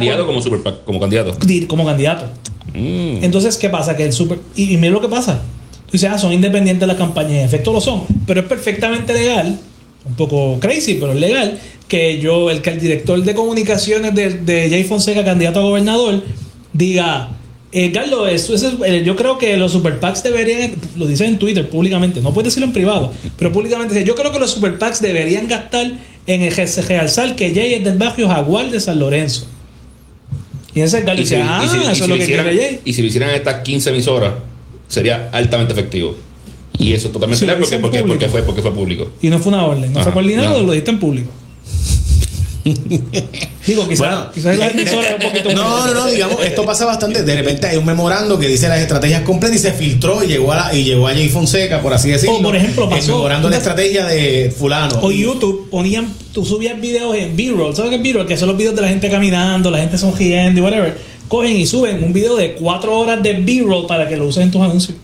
afiliado como Super PAC, como candidato. Como candidato. Entonces, ¿qué pasa? Que el Super... Y mira lo que pasa. Tú dices, son independientes las campañas. En efecto lo son. Pero es perfectamente legal, un poco crazy, pero es legal, que el director de comunicaciones de Jay Fonseca, candidato a gobernador, diga... Carlos, yo creo que los super PACs deberían, lo dicen en Twitter públicamente, no puedes decirlo en privado, pero públicamente, yo creo que los super PACs deberían gastar en realzar que Jay es del barrio Jaguar de San Lorenzo. Y ese Carlos dice, eso es lo que quiere Jay. Y si lo hicieran estas 15 emisoras, sería altamente efectivo. Y eso es totalmente legal porque fue público. Y no fue una orden, no fue coordinado, lo diste en público. Digo, quizás la emisora es un poquito. No, digamos, esto pasa bastante. De repente hay un memorando que dice las estrategias completas y se filtró y llegó a Jay Fonseca, por así decirlo. O por ejemplo, pasó. Memorando la estrategia de fulano. O YouTube tú subías videos en B-roll. ¿Sabes qué es B-roll? Que son los videos de la gente caminando, la gente sonriendo y whatever. Cogen y suben un video de 4 horas de B-roll para que lo usen en tus anuncios.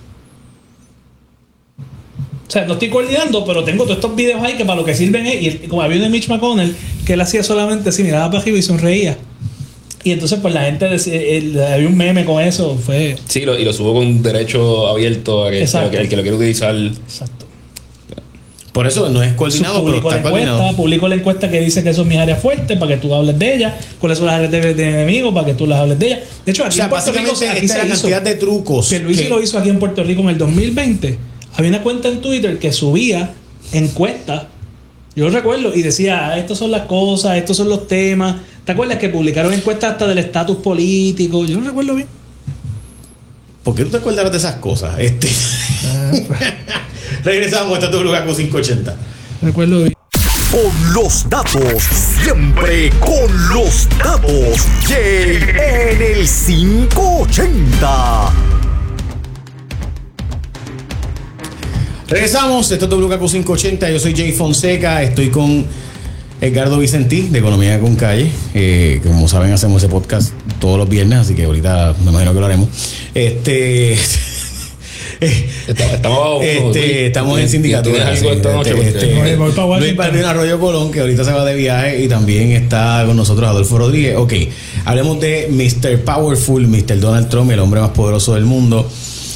O sea, no estoy coordinando, pero tengo todos estos videos ahí que para lo que sirven es... Y como había uno de Mitch McConnell, que él hacía solamente así, miraba para arriba y sonreía. Y entonces pues la gente había un meme con eso. Sí, y lo subo con derecho abierto a que el que lo quiera utilizar. Exacto. Por eso no es coordinado, pero está coordinado. Publico la encuesta que dice que son mis áreas fuertes para que tú hables de ellas. ¿Cuáles son las áreas de enemigos para que tú las hables de ellas? De hecho, aquí en Puerto Rico aquí se la cantidad de trucos. Que Luis lo hizo aquí en Puerto Rico en el 2020. Había una cuenta en Twitter que subía encuestas, yo lo recuerdo, y decía, estas son las cosas, estos son los temas. ¿Te acuerdas que publicaron encuestas hasta del estatus político? Yo lo recuerdo bien. ¿Por qué tú te acuerdas de esas cosas? Regresamos a tu lugar con 580. Recuerdo bien. Con los datos, siempre con los datos. Jay en el 580. Regresamos, esto es WKQ 580, yo soy Jay Fonseca, estoy con Edgardo Vicentí de Economía con Calle, que como saben hacemos ese podcast todos los viernes, así que ahorita me imagino que lo haremos. Estamos en sindicatura. Luis Baldwin Arroyo Colón, que ahorita se va de viaje, y también está con nosotros Adolfo Rodríguez. Ok, hablemos de Mr. Powerful, Mr. Donald Trump, el hombre más poderoso del mundo.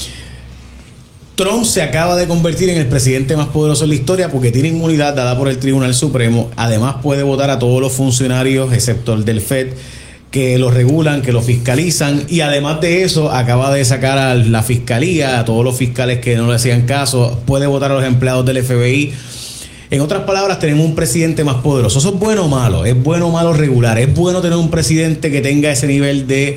Trump se acaba de convertir en el presidente más poderoso de la historia porque tiene inmunidad dada por el Tribunal Supremo. Además puede votar a todos los funcionarios, excepto el del FED, que lo regulan, que lo fiscalizan. Y además de eso, acaba de sacar a la fiscalía, a todos los fiscales que no le hacían caso. Puede votar a los empleados del FBI. En otras palabras, tenemos un presidente más poderoso. ¿Eso es bueno o malo? ¿Es bueno o malo regular? ¿Es bueno tener un presidente que tenga ese nivel de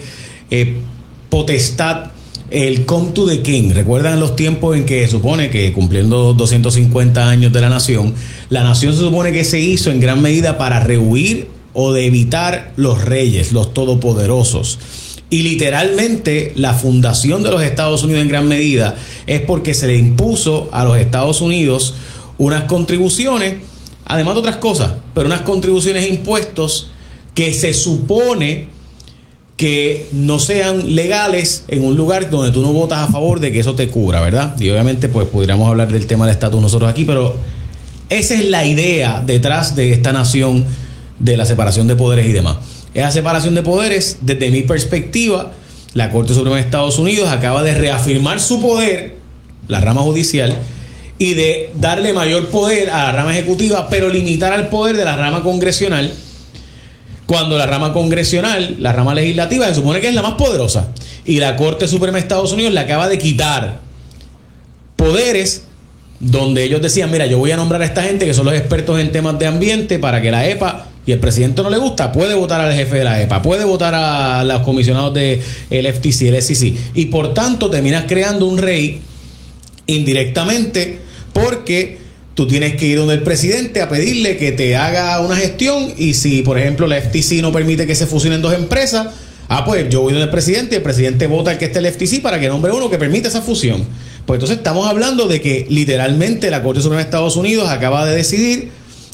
potestad? El come to the king. ¿Recuerdan los tiempos en que se supone que cumpliendo 250 años de la nación se supone que se hizo en gran medida para rehuir o de evitar los reyes, los todopoderosos? Y literalmente la fundación de los Estados Unidos en gran medida es porque se le impuso a los Estados Unidos unas contribuciones, además de otras cosas, pero unas contribuciones e impuestos que se supone que no sean legales en un lugar donde tú no votas a favor de que eso te cubra, ¿verdad? Y obviamente pues podríamos hablar del tema del estatus nosotros aquí, pero esa es la idea detrás de esta nación de la separación de poderes y demás. Esa separación de poderes, desde mi perspectiva, la Corte Suprema de Estados Unidos acaba de reafirmar su poder, la rama judicial, y de darle mayor poder a la rama ejecutiva, pero limitar al poder de la rama congresional, cuando la rama congresional, la rama legislativa, se supone que es la más poderosa. Y la Corte Suprema de Estados Unidos le acaba de quitar poderes donde ellos decían, mira, yo voy a nombrar a esta gente que son los expertos en temas de ambiente para que la EPA, y el presidente no le gusta, puede votar al jefe de la EPA, puede votar a los comisionados del FTC, el SEC. Y por tanto terminas creando un rey indirectamente porque tú tienes que ir donde el presidente a pedirle que te haga una gestión, y si, por ejemplo, la FTC no permite que se fusionen dos empresas, pues yo voy donde el presidente y el presidente vota al que esté el FTC para que nombre uno que permita esa fusión. Pues entonces estamos hablando de que literalmente la Corte Suprema de Estados Unidos acaba de decidir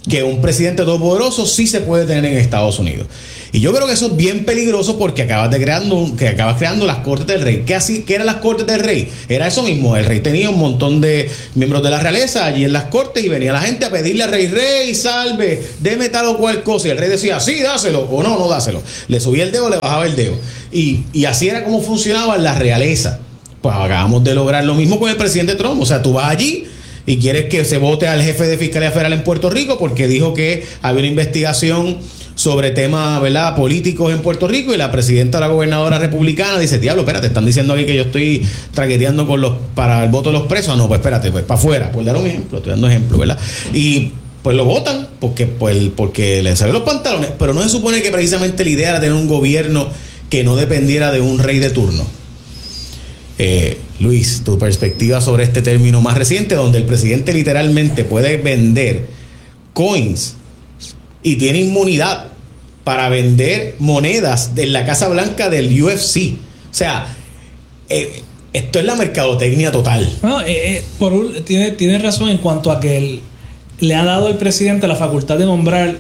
que un presidente todopoderoso sí se puede tener en Estados Unidos. Y yo creo que eso es bien peligroso porque acabas creando las Cortes del Rey. ¿Qué eran las Cortes del Rey? Era eso mismo. El rey tenía un montón de miembros de la realeza allí en las Cortes y venía la gente a pedirle al rey, salve, deme tal o cual cosa. Y el rey decía, sí, dáselo, o no dáselo. Le subía el dedo, le bajaba el dedo. Y así era como funcionaba la realeza. Pues acabamos de lograr lo mismo con el presidente Trump. O sea, tú vas allí y quieres que se vote al jefe de Fiscalía Federal en Puerto Rico porque dijo que había una investigación sobre temas, ¿verdad?, políticos en Puerto Rico, y la presidenta, la gobernadora republicana, dice, diablo, espérate, están diciendo aquí que yo estoy traqueteando para el voto de los presos. Ah, no, pues espérate, pues para afuera, por dar un ejemplo, estoy dando ejemplo, ¿verdad? Y pues lo votan porque le salen los pantalones, pero no se supone que precisamente la idea era tener un gobierno que no dependiera de un rey de turno. Luis, tu perspectiva sobre este término más reciente, donde el presidente literalmente puede vender coins y tiene inmunidad para vender monedas de la Casa Blanca del UFC. O sea, esto es la mercadotecnia total. No, tiene razón en cuanto a que le ha dado al presidente la facultad de nombrar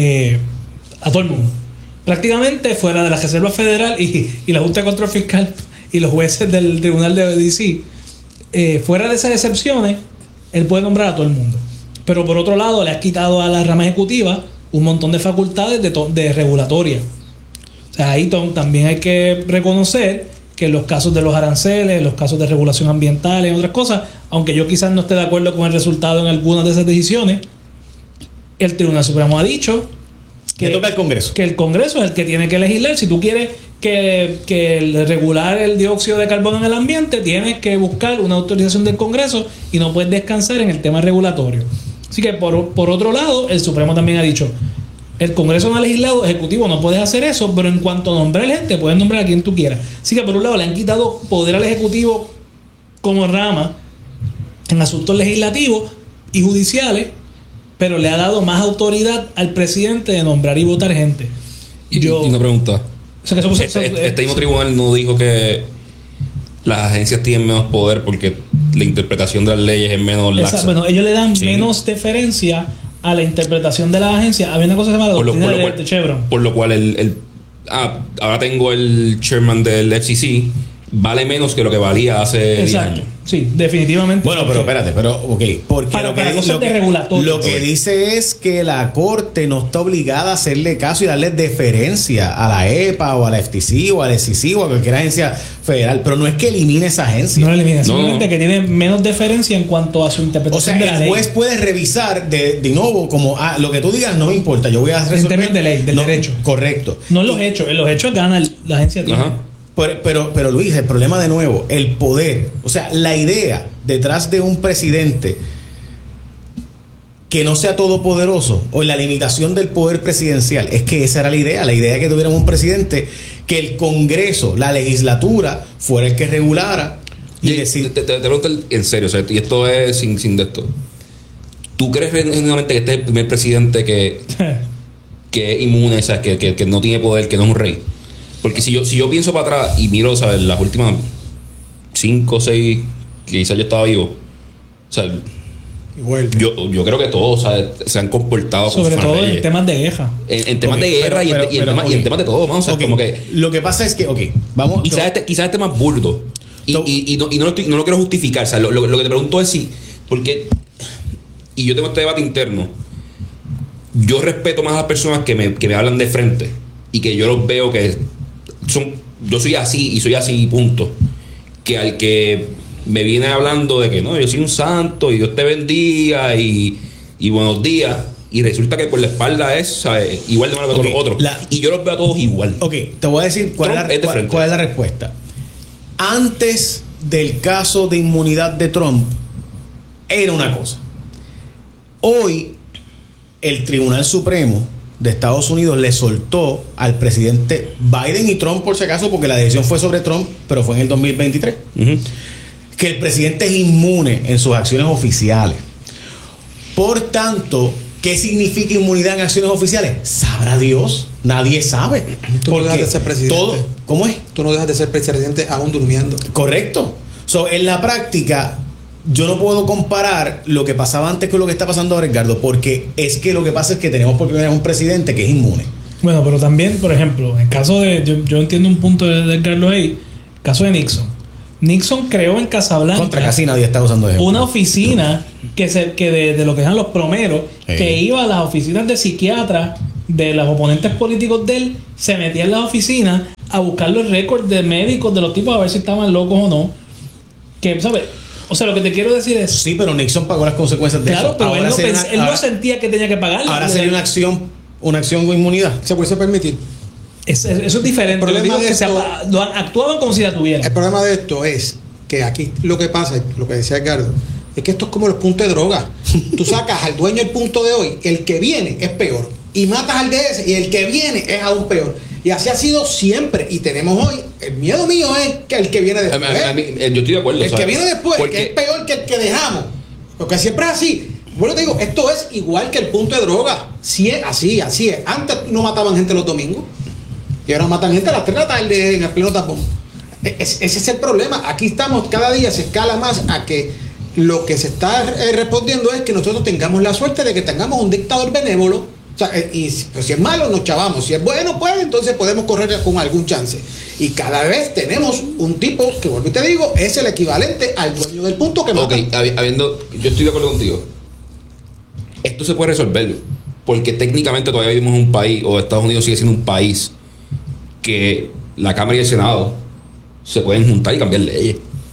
a todo el mundo. Prácticamente fuera de la Reserva Federal y la Junta de Control Fiscal y los jueces del Tribunal de D.C., fuera de esas excepciones, él puede nombrar a todo el mundo. Pero por otro lado, le ha quitado a la rama ejecutiva un montón de facultades de regulatoria. O sea, ahí también hay que reconocer que en los casos de los aranceles, en los casos de regulación ambiental y otras cosas, aunque yo quizás no esté de acuerdo con el resultado en algunas de esas decisiones, el Tribunal Supremo ha dicho que toca el Congreso. Que el Congreso es el que tiene que legislar. Si tú quieres que regular el dióxido de carbono en el ambiente, tienes que buscar una autorización del Congreso y no puedes descansar en el tema regulatorio. Así que por otro lado, el Supremo también ha dicho, el Congreso no ha legislado, Ejecutivo no puedes hacer eso, pero en cuanto a nombrar gente, puedes nombrar a quien tú quieras. Así que por un lado le han quitado poder al Ejecutivo como rama en asuntos legislativos y judiciales, pero le ha dado más autoridad al presidente de nombrar y votar gente. Y una pregunta. O sea, que este mismo tribunal no dijo que las agencias tienen menos poder porque la interpretación de las leyes es menos laxa. Bueno, ellos le dan menos deferencia a la interpretación de las agencias. Había una cosa que se llama doctrina de Chevron. Por lo cual ahora tengo el chairman del FCC, vale menos que lo que valía hace 10 años. Sí, definitivamente. Bueno, pero espérate, porque lo que dice es que la Corte no está obligada a hacerle caso y darle deferencia a la EPA o a la FTC o a la SEC o a cualquier agencia federal, pero no es que elimine esa agencia. No la elimina, simplemente que tiene menos deferencia en cuanto a su interpretación de la ley. El juez puede revisar de nuevo como lo que tú digas no me importa, yo voy a resolver. En términos de ley, del derecho. Correcto. No en los hechos gana la agencia. Pero Luis, el problema de nuevo, el poder, o sea, la idea detrás de un presidente que no sea todopoderoso o la limitación del poder presidencial, es que esa era la idea de que tuviéramos un presidente que el Congreso, la legislatura, fuera el que regulara. Y te pregunto en serio, o sea, y esto es sin de esto. ¿Tú crees genuinamente que este es el primer presidente que es inmune, o sea, que no tiene poder, que no es un rey? Porque si yo pienso para atrás y miro, ¿sabes?, las últimas 5 o 6 que quizás yo estaba vivo, o sea, yo creo que todos, ¿sabes?, se han comportado sobre todo en temas de guerra. En temas de guerra y en temas de todo, vamos, o sea, como que lo que pasa es que, vamos. Quizás este más burdo. Y no lo quiero justificar, o sea, lo que te pregunto es si, porque, y yo tengo este debate interno, yo respeto más a las personas que me hablan de frente y que yo los veo que yo soy así y soy así, punto, que al que me viene hablando de que no, yo soy un santo y Dios te bendiga y buenos días, y resulta que por la espalda es, ¿sabes?, igual de malo que los otros, y yo los veo a todos igual. Te voy a decir cuál es la respuesta. Antes del caso de inmunidad de Trump era una cosa. Hoy el Tribunal Supremo de Estados Unidos le soltó al presidente Biden y Trump, por si acaso, porque la decisión fue sobre Trump, pero fue en el 2023, que el presidente es inmune en sus acciones oficiales. Por tanto, ¿qué significa inmunidad en acciones oficiales? Sabrá Dios, nadie sabe. Tú no dejas de ser presidente. ¿Cómo es? Tú no dejas de ser presidente aún durmiendo. Correcto. En la práctica, yo no puedo comparar lo que pasaba antes con lo que está pasando ahora, Edgardo, porque es que lo que pasa es que tenemos por primera vez un presidente que es inmune. Bueno, pero también, por ejemplo, en el caso de... Yo entiendo un punto de Edgardo ahí. El caso de Nixon. Nixon creó en Casablanca... Contra casi nadie está usando eso. Una oficina que de lo que eran los plomeros, que iba a las oficinas de psiquiatras de los oponentes políticos de él, se metía en las oficinas a buscar los récords de médicos de los tipos a ver si estaban locos o no. Que, ¿sabes? O sea, lo que te quiero decir es... Sí, pero Nixon pagó las consecuencias de eso. Claro, pero él no sentía que tenía que pagarlo. Ahora sería una acción con inmunidad. Se puede permitir. Eso es diferente. El problema de esto, actuaban como si la tuvieran. El problema de esto es que aquí lo que pasa, lo que decía Edgardo, es que esto es como los puntos de droga. Tú sacas al dueño el punto de hoy, el que viene es peor. Y matas al de ese, y el que viene es aún peor. Y así ha sido siempre. Y tenemos hoy, el miedo mío es que el que viene después. Yo estoy de acuerdo. El que viene después, que es peor que el que dejamos. Porque siempre es así. Bueno, te digo, esto es igual que el punto de droga. Sí es así es. Antes no mataban gente los domingos. Y ahora matan gente a las 3 de la tarde en el pleno tapón. Ese es el problema. Aquí estamos, cada día se escala más a que lo que se está respondiendo es que nosotros tengamos la suerte de que tengamos un dictador benévolo. O sea, y pues, si es malo, nos chavamos. Si es bueno, pues entonces podemos correr con algún chance. Y cada vez tenemos un tipo que, vuelvo y te digo, es el equivalente al dueño del punto que mata. Ok, yo estoy de acuerdo contigo. Esto se puede resolver porque técnicamente todavía vivimos en un país, o Estados Unidos sigue siendo un país, que la Cámara y el Senado se pueden juntar y cambiar leyes.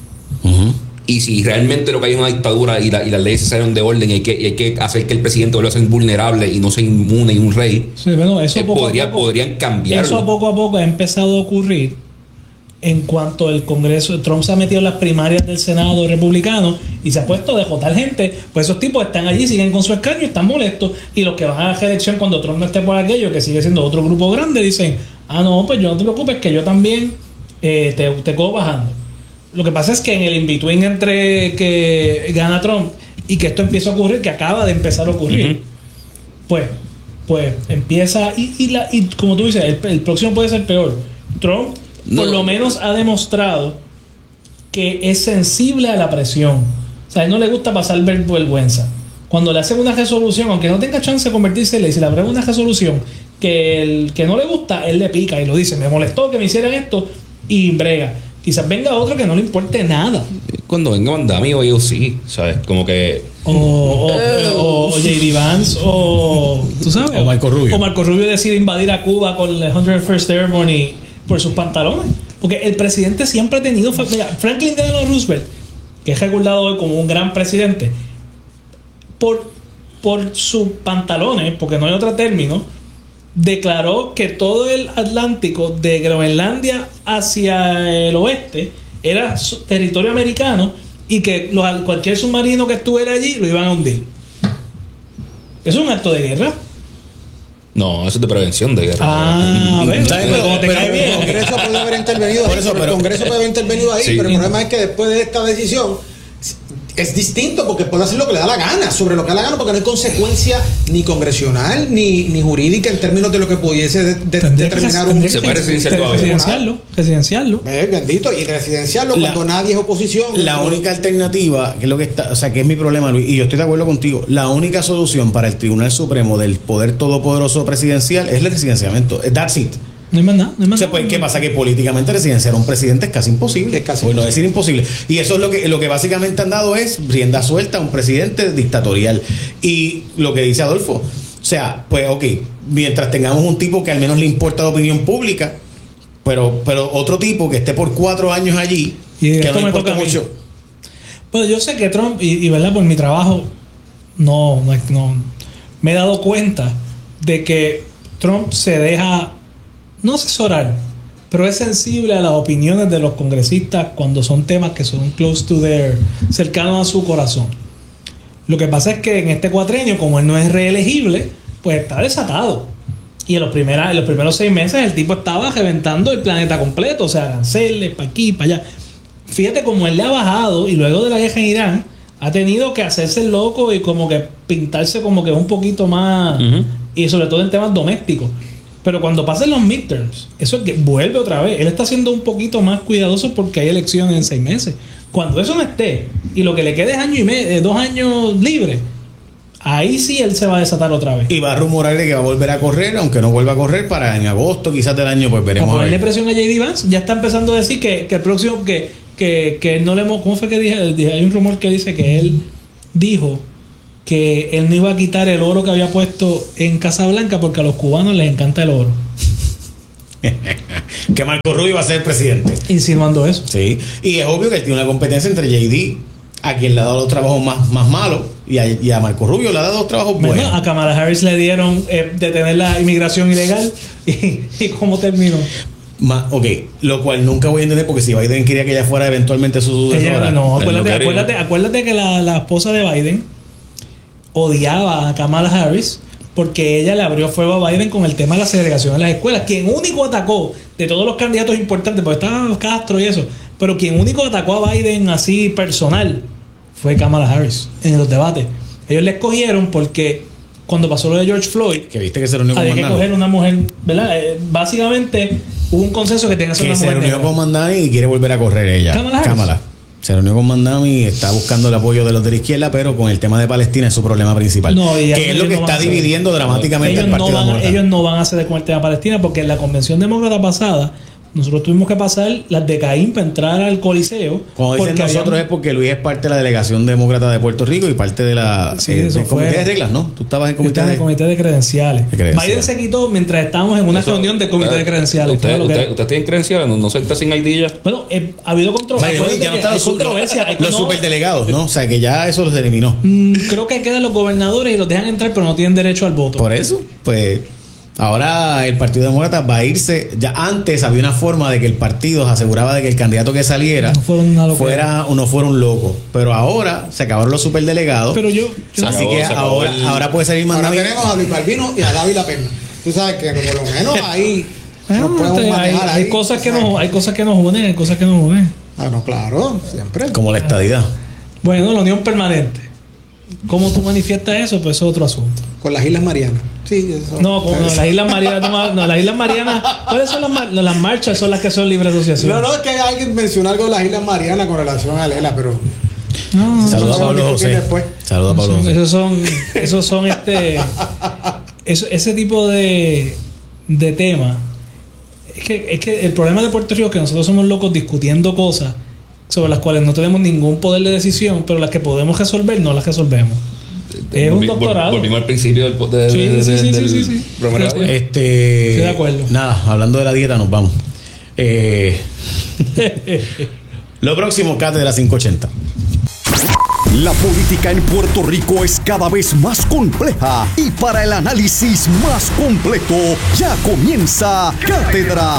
Y si realmente lo que hay es una dictadura y las leyes se salen de orden y hay que hacer que el presidente vuelva a ser invulnerable y no sea inmune y un rey, sí, bueno, eso podrían cambiarlo. Eso poco a poco ha empezado a ocurrir en cuanto el Congreso. Trump se ha metido en las primarias del Senado republicano y se ha puesto a dejotar gente. Pues esos tipos están allí, siguen con su escaño, están molestos. Y los que van a la reelección cuando Trump no esté por aquello, que sigue siendo otro grupo grande, dicen: ah, no, pues yo no te preocupes, que yo también te cojo bajando. Lo que pasa es que en el in-between entre que gana Trump y que esto empieza a ocurrir, que acaba de empezar a ocurrir, pues empieza y como tú dices, el próximo puede ser peor. Trump por lo menos ha demostrado que es sensible a la presión. O sea, a él no le gusta pasar vergüenza. Cuando le hacen una resolución, aunque no tenga chance de convertirse en ley, si le abren una resolución que el que no le gusta, él le pica y lo dice: me molestó que me hicieran esto, y brega. Quizás venga otro que no le importe nada. Cuando venga Mandami o yo sí, ¿sabes? Como que... O J.D. Vance, ¿tú sabes? O Marco Rubio. O Marco Rubio decide invadir a Cuba con el 101st Airborne por sus pantalones. Porque el presidente siempre ha tenido... Mira, Franklin Delano Roosevelt, que es recordado hoy como un gran presidente, por sus pantalones, porque no hay otro término, declaró que todo el Atlántico de Groenlandia hacia el oeste era territorio americano y que cualquier submarino que estuviera allí lo iban a hundir. ¿Eso es un acto de guerra? No, eso es de prevención de guerra. Ah, a ver, el Congreso puede haber intervenido ahí, el Congreso puede haber intervenido ahí, pero el problema es que después de esta decisión es distinto, porque puede hacer lo que le da la gana, sobre lo que le da la gana, porque no hay consecuencia ni congresional ni jurídica en términos de lo que pudiese determinar un... Se puede residenciarlo. Bendito, y residenciarlo cuando nadie es oposición. La única alternativa, que es lo que está, o sea, que es mi problema, Luis, y yo estoy de acuerdo contigo, la única solución para el Tribunal Supremo del poder todopoderoso presidencial es el residenciamiento. That's it. No hay más nada. O sea, pues, ¿qué pasa? Que políticamente residenciar a un presidente es casi imposible. Por no decir imposible. Y eso es lo que básicamente han dado es rienda suelta a un presidente dictatorial. Y lo que dice Adolfo, o sea, pues ok, mientras tengamos un tipo que al menos le importa la opinión pública, pero otro tipo que esté por 4 años allí, y que no me importa toca mucho. Pues yo sé que Trump, y verdad, por mi trabajo, no me he dado cuenta de que Trump se deja no asesorar, pero es sensible a las opiniones de los congresistas cuando son temas que son cercanos a su corazón. Lo que pasa es que en este cuatrenio, como él no es reelegible, pues está desatado. Y en los primeros 6 meses el tipo estaba reventando el planeta completo, o sea, aranceles para aquí, para allá. Fíjate cómo él le ha bajado, y luego de la guerra en Irán ha tenido que hacerse el loco y como que pintarse como que un poquito más, y sobre todo en temas domésticos. Pero cuando pasen los midterms, eso es que vuelve otra vez. Él está siendo un poquito más cuidadoso porque hay elecciones en 6 meses. Cuando eso no esté y lo que le quede es año y medio, 2 años libre, ahí sí él se va a desatar otra vez. Y va a rumorar de que va a volver a correr, aunque no vuelva a correr para en agosto quizás del año, pues veremos. Para ponerle presión a J.D. Vance, ya está empezando a decir que el próximo, que no le hemos... ¿Cómo fue que dije? Hay un rumor que dice que él dijo que él no iba a quitar el oro que había puesto en Casablanca porque a los cubanos les encanta el oro. Que Marco Rubio va a ser presidente. Insinuando eso. Sí, y es obvio que tiene una competencia entre JD, a quien le ha dado los trabajos más malos, y a Marco Rubio le ha dado los trabajos buenos. Bueno, a Kamala Harris le dieron detener la inmigración ilegal y ¿cómo terminó? Ok, lo cual nunca voy a entender, porque si Biden quería que ella fuera eventualmente su sucesora. No, acuérdate que la esposa de Biden odiaba a Kamala Harris porque ella le abrió fuego a Biden con el tema de la segregación en las escuelas. Quien único atacó de todos los candidatos importantes, porque estaban Castro y eso, pero quien único atacó a Biden así personal fue Kamala Harris en los debates. Ellos le escogieron porque cuando pasó lo de George Floyd, que viste que se reunió con había que Mandani, coger una mujer, ¿verdad? Básicamente hubo un consenso que tenía que ser una mujer. Se reunió con Mandani y quiere volver a correr ella. Kamala. Se reunió con Mandani y está buscando el apoyo de los de la izquierda, pero con el tema de Palestina es su problema principal. Que es lo que está dividiendo dramáticamente el Partido Demócrata. Ellos no van a ceder con el tema de Palestina, porque en la convención demócrata pasada nosotros tuvimos que pasar las de Caín para entrar al Coliseo. Como dicen nosotros, es porque Luis es parte de la delegación demócrata de Puerto Rico y parte de la del comité de reglas, ¿no? Tú estabas en comité de credenciales. Biden se quitó mientras estábamos en una reunión del comité de credenciales. ¿Usted tiene credenciales? ¿No se está sin ID ya? Bueno, ha habido controversia. Los superdelegados, ¿no? O sea, que ya eso los eliminó. Creo que quedan los gobernadores y los dejan entrar, pero no tienen derecho al voto. Por eso, pues... Ahora el Partido Demócrata va a irse. Ya antes había una forma de que el partido se aseguraba de que el candidato que saliera no fuera un loco. Pero ahora se acabaron los superdelegados. Pero así que ahora puede salir más. Ahora tenemos a Luis Balbino y a David La Pena. Tú sabes que por lo menos ahí nos podemos manejar. Hay cosas que nos unen, Ah, no, claro, siempre. Como la estadidad. Bueno, la unión permanente. ¿Cómo tú manifiestas eso? Pues eso es otro asunto. Con las Islas Marianas. Sí, eso. No, las Islas Marianas. Las Islas Marianas. ¿Cuáles son las marchas? Son las que son libre asociación. No, es que hay que mencionar algo de las Islas Marianas con relación a Lela, pero. Saludos a Pablo José. Saludos a Pablo José. Esos son ese tipo de temas. Es que el problema de Puerto Rico es que nosotros somos locos discutiendo cosas sobre las cuales no tenemos ningún poder de decisión, pero las que podemos resolver no las resolvemos. Es un doctorado. Volvimos al principio del programa. Estoy de acuerdo. Nada, hablando de la dieta, nos vamos. Lo próximo, Cátedra 580. La política en Puerto Rico es cada vez más compleja y para el análisis más completo ya comienza Cátedra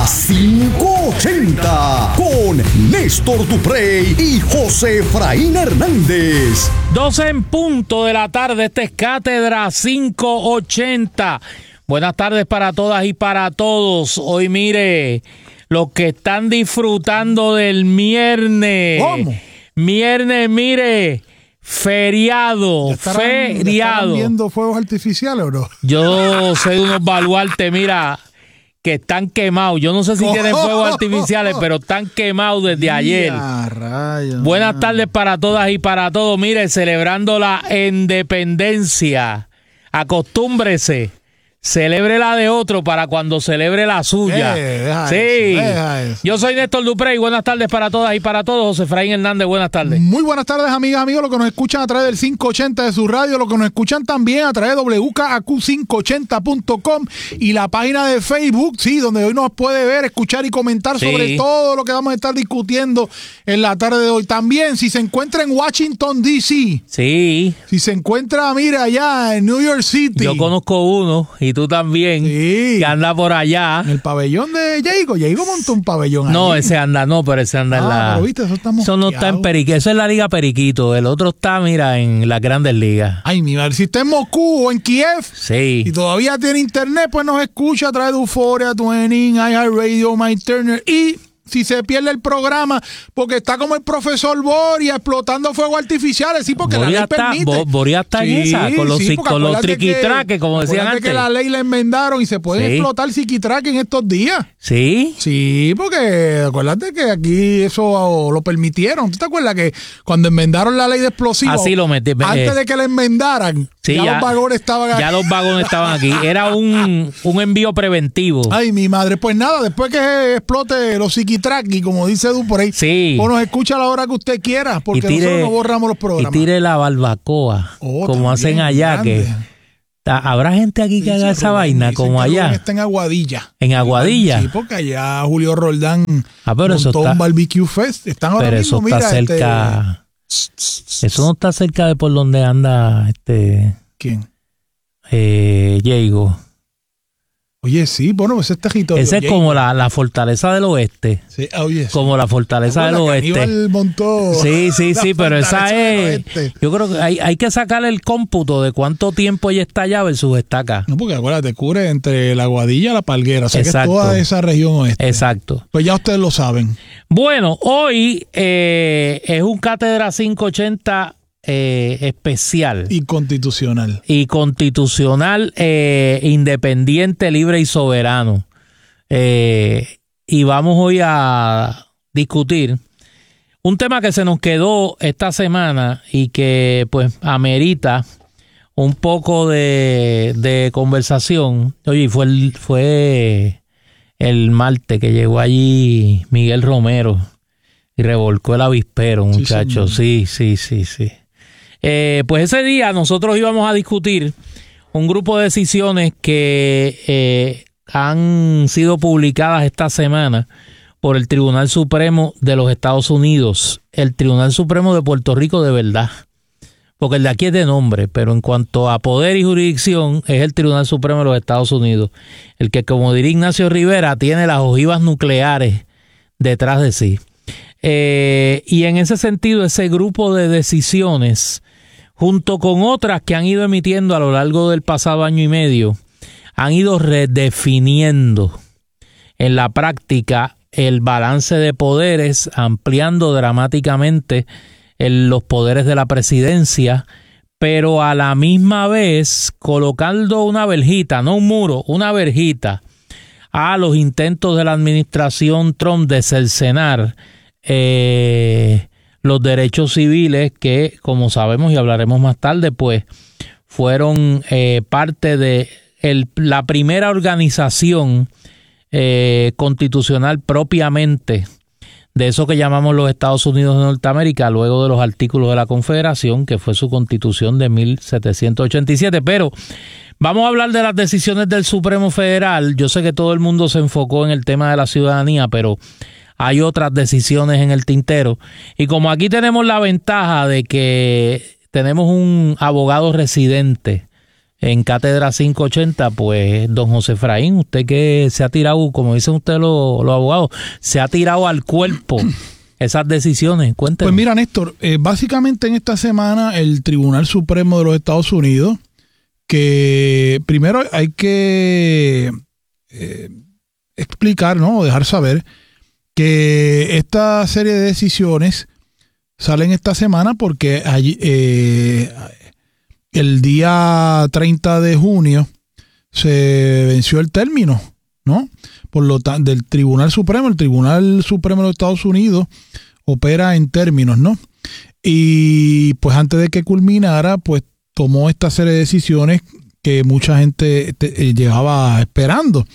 580 con Néstor Duprey y José Efraín Hernández. 12 en punto de la tarde, esta es Cátedra 580. Buenas tardes para todas y para todos. Hoy mire, los que están disfrutando del viernes. ¿Cómo? Viernes, mire. Feriado. ¿Están viendo fuegos artificiales o no? Yo sé de unos baluartes, mira, que están quemados. Yo no sé si tienen fuegos artificiales, pero están quemados desde ayer. Buenas tardes para todas y para todos. Mire, celebrando la independencia. Acostúmbrese. Celebre la de otro para cuando celebre la suya. Deja eso. Yo soy Néstor Duprey. Buenas tardes para todas y para todos. José Efraín Hernández, buenas tardes. Muy buenas tardes, amigas, amigos. Los que nos escuchan a través del 580 de su radio, los que nos escuchan también a través de WKAQ580.com y la página de Facebook, sí, donde hoy nos puede ver, escuchar y comentar sobre todo lo que vamos a estar discutiendo en la tarde de hoy. También, si se encuentra en Washington, D.C. Sí. Si se encuentra, mira, allá en New York City. Yo conozco uno y tú también, que anda por allá. En el pabellón de Jaigo. Jaigo montó un pabellón no, ahí. pero ese anda en la... Pero viste, eso no está en Periquito. Eso es la Liga Periquito. El otro está, mira, en las Grandes Ligas. Ay, mi madre. Si está en Moscú o en Kiev y todavía tiene internet, pues nos escucha a través de Euphoria, Tuning, iHeartRadio, MyTurner y si se pierde el programa, porque está como el profesor Boria explotando fuegos artificiales. Sí, porque Boria la ley permite. Boria está en esa, con los triquitraques, como decían antes. Que la ley la enmendaron y se puede explotar psiquitraque en estos días. ¿Sí? Sí, porque acuérdate que aquí eso lo permitieron. ¿Tú te acuerdas que cuando enmendaron la ley de explosivos, así lo metí, antes de que la enmendaran, ya los vagones estaban aquí? Ya los vagones estaban aquí. Era un envío preventivo. Ay, mi madre. Pues nada, después que explote los psiquitraqui, como dice Edu por ahí, o nos escucha a la hora que usted quiera, porque nosotros no borramos los programas. Y tire la barbacoa, como hacen allá, grande. ¿Habrá gente aquí que haga esa vaina como allá? Está en Aguadilla. ¿En Aguadilla? Sí, porque allá Julio Roldán pero montó un barbecue fest. Están ahora pero mismo, eso está cerca. Eso no está cerca de por donde anda ¿Quién? Diego. Oye, sí, bueno, ese es territorio. Ese es como la fortaleza del oeste. Sí, oye. Como la fortaleza del oeste. Montó sí, pero esa es. Yo creo que hay que sacarle el cómputo de cuánto tiempo ella está allá versus está acá. No, porque acuérdate, cubre entre la Aguadilla y la Palguera. O sea, exacto, que es toda esa región oeste. Exacto. Pues ya ustedes lo saben. Bueno, hoy es un Cátedra 580 especial y constitucional independiente, libre y soberano, y vamos hoy a discutir un tema que se nos quedó esta semana y que pues amerita un poco de conversación. Oye, fue el martes que llegó allí Miguel Romero y revolcó el avispero, muchachos. Sí. Pues ese día nosotros íbamos a discutir un grupo de decisiones que han sido publicadas esta semana por el Tribunal Supremo de los Estados Unidos, el Tribunal Supremo de Puerto Rico de verdad, porque el de aquí es de nombre, pero en cuanto a poder y jurisdicción es el Tribunal Supremo de los Estados Unidos, el que, como diría Ignacio Rivera, tiene las ojivas nucleares detrás de sí. Y en ese sentido, ese grupo de decisiones, junto con otras que han ido emitiendo a lo largo del pasado año y medio, han ido redefiniendo en la práctica el balance de poderes, ampliando dramáticamente los poderes de la presidencia, pero a la misma vez colocando una verjita, no un muro, una verjita a los intentos de la administración Trump de cercenar los derechos civiles que, como sabemos y hablaremos más tarde, pues fueron parte de la primera organización constitucional propiamente de eso que llamamos los Estados Unidos de Norteamérica, luego de los artículos de la Confederación, que fue su constitución de 1787. Pero vamos a hablar de las decisiones del Supremo Federal. Yo sé que todo el mundo se enfocó en el tema de la ciudadanía, pero hay otras decisiones en el tintero. Y como aquí tenemos la ventaja de que tenemos un abogado residente en Cátedra 580, pues don José Efraín, usted que se ha tirado, como dicen ustedes los abogados, se ha tirado al cuerpo esas decisiones. Cuéntenos. Pues mira, Néstor, básicamente en esta semana el Tribunal Supremo de los Estados Unidos, que primero hay que explicar, ¿no? O dejar saber que esta serie de decisiones salen esta semana porque allí, el día 30 de junio se venció el término, ¿no? Por lo tanto, del Tribunal Supremo, el Tribunal Supremo de los Estados Unidos opera en términos, ¿no? Y pues antes de que culminara, pues tomó esta serie de decisiones que mucha gente llevaba esperando.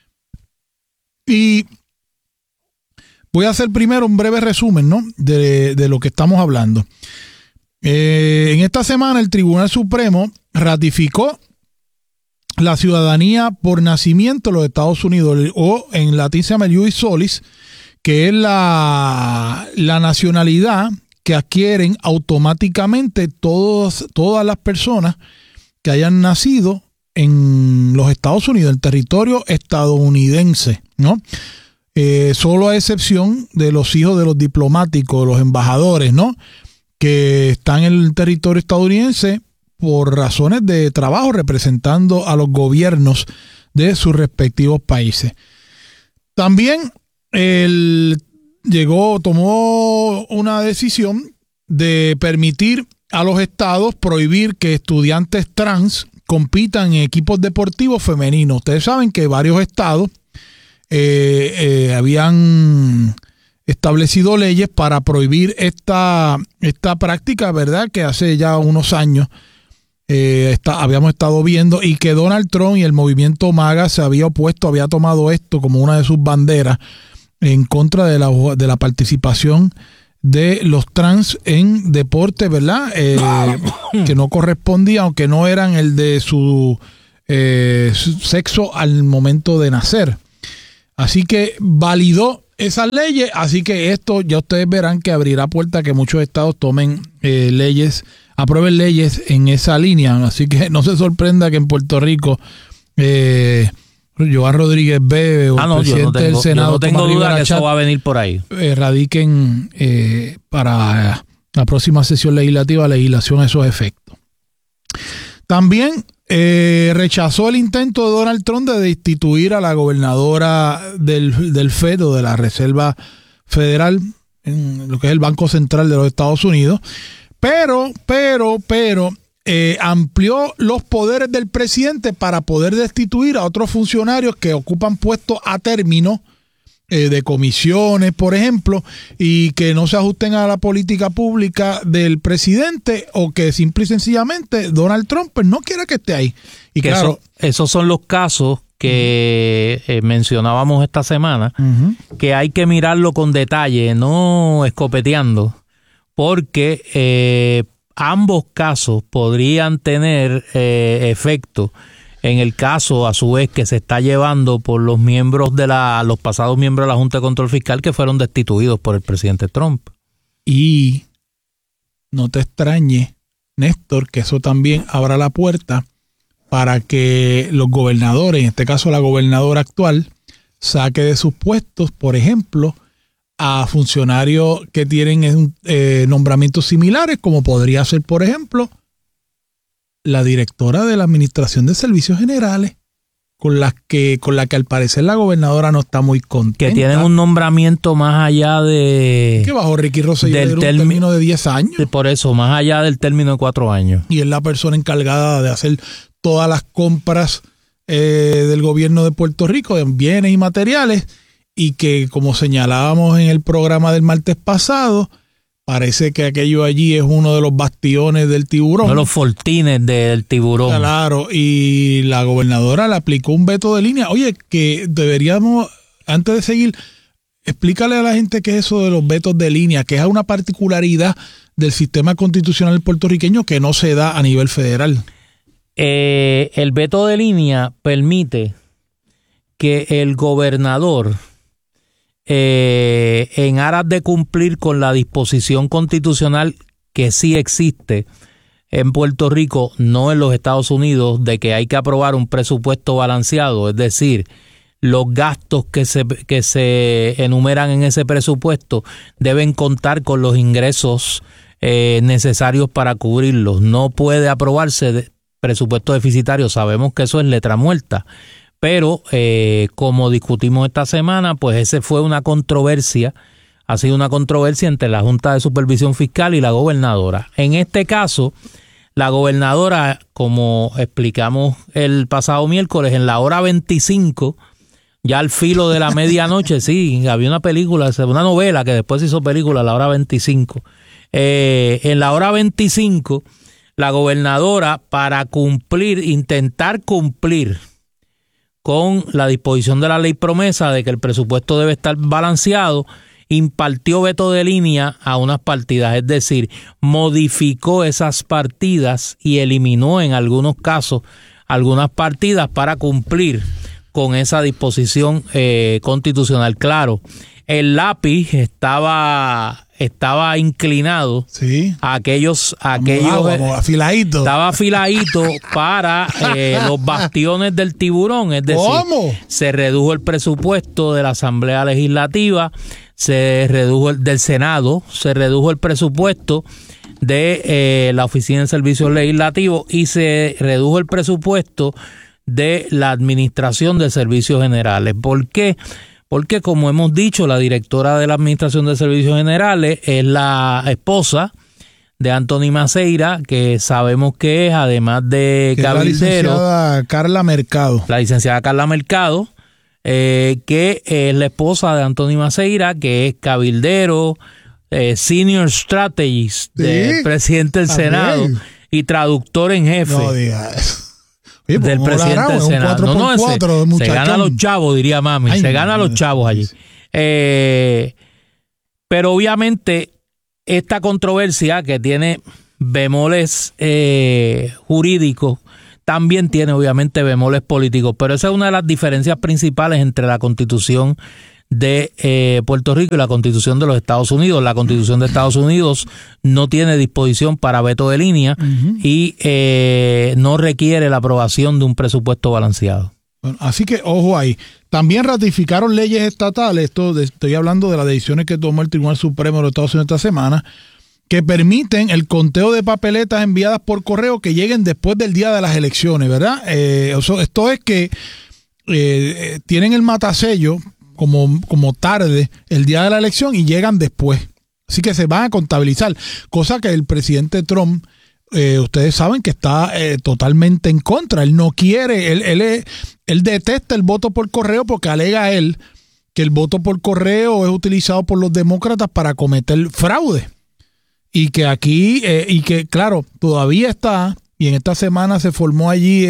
Y voy a hacer primero un breve resumen, ¿no? De lo que estamos hablando. En esta semana el Tribunal Supremo ratificó la ciudadanía por nacimiento de los Estados Unidos, o en latín se llama el ius solis, que es la nacionalidad que adquieren automáticamente todas las personas que hayan nacido en los Estados Unidos, el territorio estadounidense, ¿no? Solo a excepción de los hijos de los diplomáticos, los embajadores, ¿no? Que están en el territorio estadounidense por razones de trabajo representando a los gobiernos de sus respectivos países. También tomó una decisión de permitir a los estados prohibir que estudiantes trans compitan en equipos deportivos femeninos. Ustedes saben que varios estados habían establecido leyes para prohibir esta práctica, ¿verdad? Que hace ya unos años habíamos estado viendo, y que Donald Trump y el movimiento MAGA se había opuesto, había tomado esto como una de sus banderas en contra de la participación de los trans en deporte, ¿verdad? Que no correspondía, aunque no eran el de su sexo al momento de nacer. Así que validó esas leyes, así que esto ya ustedes verán que abrirá puerta a que muchos estados tomen aprueben leyes en esa línea. Así que no se sorprenda que en Puerto Rico Joan Rodríguez Bebe o el presidente del Senado, yo no tengo duda que eso va a venir por ahí. Radiquen para la próxima sesión legislativa legislación a esos efectos. También rechazó el intento de Donald Trump de destituir a la gobernadora del Fed, o de la Reserva Federal, en lo que es el Banco Central de los Estados Unidos, pero amplió los poderes del presidente para poder destituir a otros funcionarios que ocupan puestos a término de comisiones, por ejemplo, y que no se ajusten a la política pública del presidente, o que simple y sencillamente Donald Trump pues no quiera que esté ahí. Y que claro, esos son los casos que mencionábamos esta semana, que hay que mirarlo con detalle, no escopeteando, porque ambos casos podrían tener efecto en el caso, a su vez, que se está llevando por los pasados miembros de la Junta de Control Fiscal que fueron destituidos por el presidente Trump. Y no te extrañe, Néstor, que eso también abra la puerta para que los gobernadores, en este caso la gobernadora actual, saque de sus puestos, por ejemplo, a funcionarios que tienen nombramientos similares, como podría ser, por ejemplo, la directora de la Administración de Servicios Generales, con la que al parecer la gobernadora no está muy contenta. Que tienen un nombramiento más allá de... Que bajo Ricky Rosselló era un término de 10 años. Por eso, más allá del término de 4 años. Y es la persona encargada de hacer todas las compras del gobierno de Puerto Rico, de bienes y materiales, y que, como señalábamos en el programa del martes pasado, parece que aquello allí es uno de los bastiones del tiburón. Uno de los fortines del tiburón. Claro, y la gobernadora le aplicó un veto de línea. Oye, que deberíamos, antes de seguir, explícale a la gente qué es eso de los vetos de línea, que es una particularidad del sistema constitucional puertorriqueño que no se da a nivel federal. El veto de línea permite que el gobernador, en aras de cumplir con la disposición constitucional que sí existe en Puerto Rico, no en los Estados Unidos, de que hay que aprobar un presupuesto balanceado, es decir, los gastos que se enumeran en ese presupuesto deben contar con los ingresos necesarios para cubrirlos. No puede aprobarse presupuesto deficitario, sabemos que eso es letra muerta. Pero como discutimos esta semana, pues ese fue una controversia, ha sido una controversia entre la Junta de Supervisión Fiscal y la gobernadora. En este caso, la gobernadora, como explicamos el pasado miércoles, en la hora 25, ya al filo de la medianoche, sí, había una película, una novela que después se hizo película a la hora 25. En la hora 25, la gobernadora, para intentar cumplir con la disposición de la ley promesa de que el presupuesto debe estar balanceado, impartió veto de línea a unas partidas, es decir, modificó esas partidas y eliminó en algunos casos algunas partidas para cumplir con esa disposición constitucional. Claro, el lápiz estaba inclinado, sí, a aquellos afiladito. Estaba afiladito para los bastiones del tiburón, es decir, ¿cómo? Se redujo el presupuesto de la Asamblea Legislativa, se redujo del Senado, se redujo el presupuesto de la Oficina de Servicios Legislativos y se redujo el presupuesto de la Administración de Servicios Generales. ¿Por qué? porque como hemos dicho, la directora de la Administración de Servicios Generales es la esposa de Anthony Maceira, que sabemos que es, además de que cabildero, la licenciada Carla Mercado. La licenciada Carla Mercado, que es la esposa de Anthony Maceira, que es cabildero, senior strategist del presidente del Senado y traductor en jefe. No digas eso. Oye, del presidente del Senado. No, se gana a los chavos, diría mami. Ay, se gana a los chavos allí. Pero obviamente esta controversia que tiene bemoles jurídicos también tiene obviamente bemoles políticos. Pero esa es una de las diferencias principales entre la Constitución de Puerto Rico y la Constitución de los Estados Unidos. La Constitución de Estados Unidos no tiene disposición para veto de línea y no requiere la aprobación de un presupuesto balanceado. Bueno, así que ojo ahí. También ratificaron leyes estatales, estoy hablando de las decisiones que tomó el Tribunal Supremo de los Estados Unidos esta semana, que permiten el conteo de papeletas enviadas por correo que lleguen después del día de las elecciones, ¿verdad? Esto es que tienen el matasello como tarde el día de la elección y llegan después. Así que se van a contabilizar, cosa que el presidente Trump, ustedes saben que está totalmente en contra. Él no quiere, él detesta el voto por correo porque alega él que el voto por correo es utilizado por los demócratas para cometer fraude. Y que aquí, y que claro, todavía está, y en esta semana se formó allí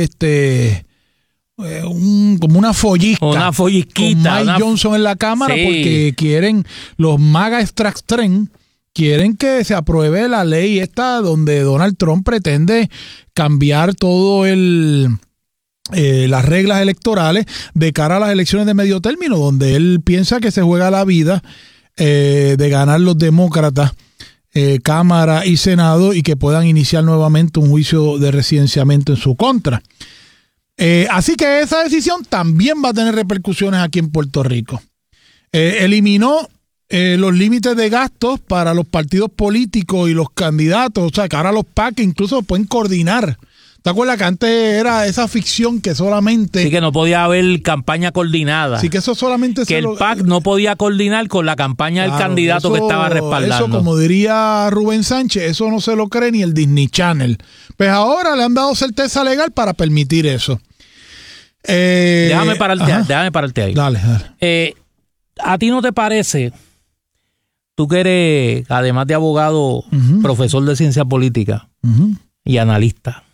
como una follisca. Una follisquita. Con Mike Johnson en la Cámara, sí, porque quieren, los MAGA extraxtren, quieren que se apruebe la ley esta donde Donald Trump pretende cambiar todo las reglas electorales de cara a las elecciones de medio término, donde él piensa que se juega la vida de ganar los demócratas Cámara y Senado y que puedan iniciar nuevamente un juicio de residenciamiento en su contra. Así que esa decisión también va a tener repercusiones aquí en Puerto Rico. Eliminó los límites de gastos para los partidos políticos y los candidatos, o sea, que ahora los PAC incluso pueden coordinar. ¿Te acuerdas que antes era esa ficción que solamente... Sí, que no podía haber campaña coordinada. Sí, que eso solamente... Que el PAC no podía coordinar con la campaña del candidato que estaba respaldando. Eso, como diría Rubén Sánchez, eso no se lo cree ni el Disney Channel. Pues ahora le han dado certeza legal para permitir eso. Déjame pararte ahí. Dale. ¿A ti no te parece, tú que eres, además de abogado, profesor de ciencia política y analista,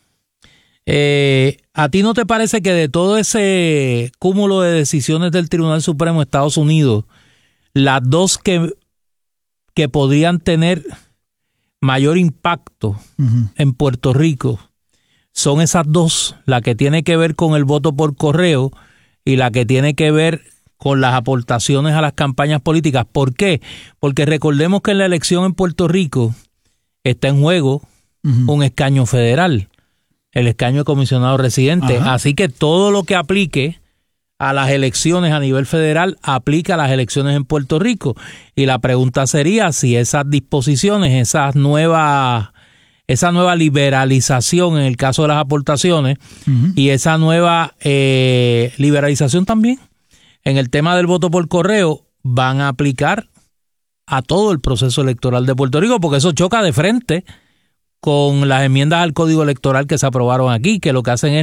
¿a ti no te parece que de todo ese cúmulo de decisiones del Tribunal Supremo de Estados Unidos, las dos que podrían tener mayor impacto en Puerto Rico son esas dos, la que tiene que ver con el voto por correo y la que tiene que ver con las aportaciones a las campañas políticas? ¿Por qué? Porque recordemos que en la elección en Puerto Rico está en juego un escaño federal, el escaño de comisionado residente. Así que todo lo que aplique a las elecciones a nivel federal aplica a las elecciones en Puerto Rico. Y la pregunta sería si esas disposiciones, esa nueva liberalización en el caso de las aportaciones y esa nueva liberalización también en el tema del voto por correo van a aplicar a todo el proceso electoral de Puerto Rico, porque eso choca de frente con las enmiendas al Código Electoral que se aprobaron aquí, que lo que hacen es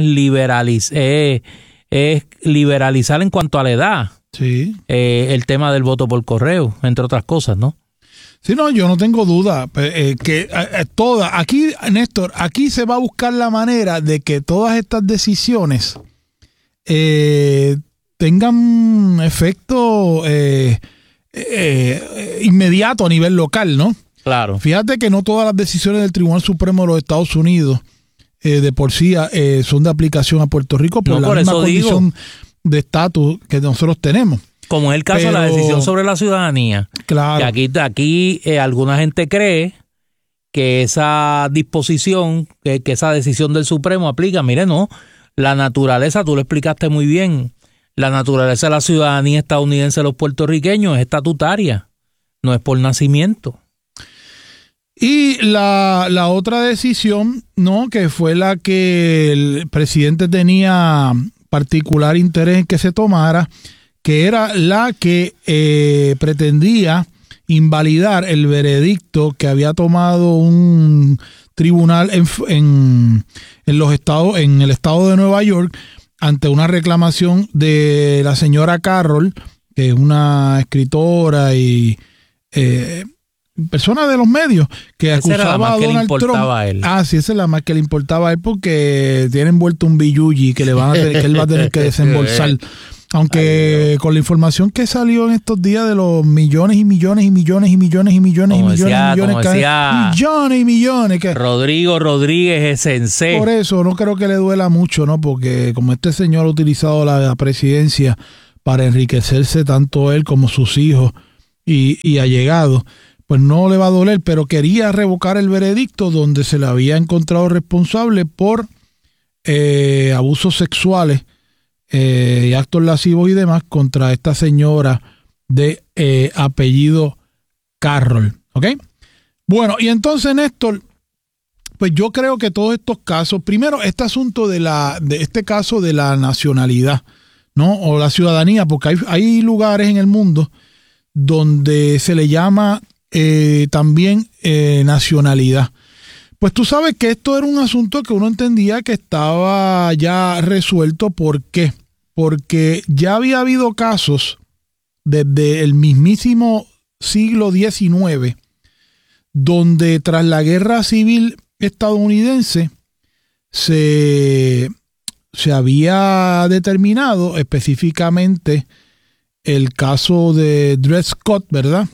liberalizar en cuanto a la edad el tema del voto por correo, entre otras cosas, ¿no? Sí, no, yo no tengo duda que aquí, Néstor, aquí se va a buscar la manera de que todas estas decisiones tengan efecto inmediato a nivel local, ¿no? Claro. Fíjate que no todas las decisiones del Tribunal Supremo de los Estados Unidos de por sí son de aplicación a Puerto Rico por la misma condición de estatus que nosotros tenemos. Como es el caso de la decisión sobre la ciudadanía. Claro. Que aquí alguna gente cree que esa disposición, que esa decisión del Supremo aplica. Mire, no, la naturaleza, tú lo explicaste muy bien, la naturaleza de la ciudadanía estadounidense de los puertorriqueños es estatutaria, no es por nacimiento. Y la otra decisión, ¿no?, que fue la que el presidente tenía particular interés en que se tomara, que era la que pretendía invalidar el veredicto que había tomado un tribunal en el estado de Nueva York ante una reclamación de la señora Carroll, que es una escritora y persona de los medios, que esa acusaba a Donald Trump. A él. Sí, esa es la más que le importaba a él, porque tiene envuelto un billuyi que él va a tener que desembolsar. Aunque con la información que salió en estos días de los millones y millones y millones y millones y millones y millones y millones que Rodrigo Rodríguez es sensei. Por eso no creo que le duela mucho, ¿no? Porque como este señor ha utilizado la presidencia para enriquecerse tanto él como sus hijos y allegados, pues no le va a doler, pero quería revocar el veredicto donde se le había encontrado responsable por abusos sexuales y actos lascivos y demás contra esta señora de apellido Carroll, ¿ok? Bueno, y entonces, Néstor, pues yo creo que todos estos casos, primero este asunto de este caso de la nacionalidad, ¿no? O la ciudadanía, porque hay lugares en el mundo donde se le llama también nacionalidad. Pues tú sabes que esto era un asunto que uno entendía que estaba ya resuelto. ¿Por qué? Porque ya había habido casos desde el mismísimo siglo XIX donde tras la guerra civil estadounidense se había determinado específicamente el caso de Dred Scott, ¿verdad?